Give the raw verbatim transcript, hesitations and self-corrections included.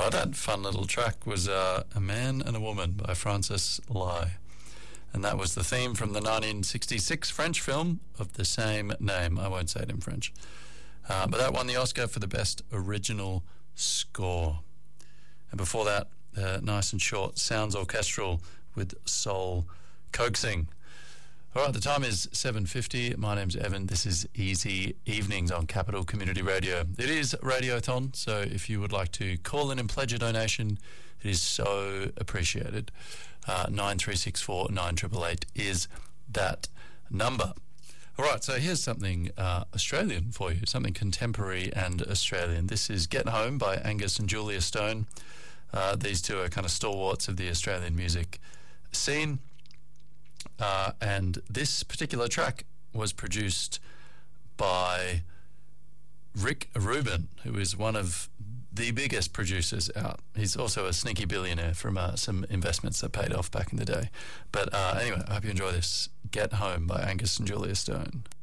Oh, that fun little track was uh, A Man and a Woman by Francis Lai. And that was the theme from the nineteen sixty-six French film of the same name. I won't say it in French. Uh, but that won the Oscar for the Best Original Score. And before that, uh, nice and short, Sounds Orchestral with Soul Coaxing. All right, the time is seven fifty. My name's Evan. This is Easy Evenings on Capital Community Radio. It is Radiothon, so if you would like to call in and pledge a donation, it is so appreciated. Uh, nine three six four nine eight eight eight is that number. All right, so here's something uh, Australian for you, something contemporary and Australian. This is Get Home by Angus and Julia Stone. Uh, these two are kind of stalwarts of the Australian music scene. Uh, and this particular track was produced by Rick Rubin, who is one of the biggest producers out. He's also a sneaky billionaire from uh, some investments that paid off back in the day. But uh, anyway, I hope you enjoy this. Get Home by Angus and Julia Stone.